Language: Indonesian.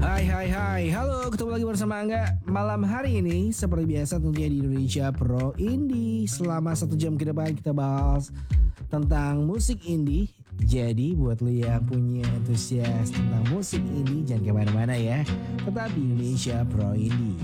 Hai, halo, ketemu lagi bersama Angga malam hari ini. Seperti biasa tentunya di Indonesia Pro Indie. Selama 1 jam ke depan kita bahas tentang musik indie. Jadi buat lo yang punya antusias tentang musik indie, jangan kemana-mana ya. Tetap di Indonesia Pro Indie.